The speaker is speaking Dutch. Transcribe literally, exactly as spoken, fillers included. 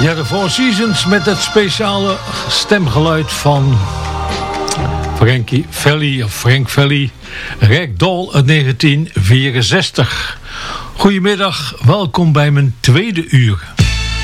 Ja, de Four Seasons met het speciale stemgeluid van Frankie Valli, of Frank Valli, Ragdoll uit negentien vierenzestig. Goedemiddag, welkom bij mijn tweede uur.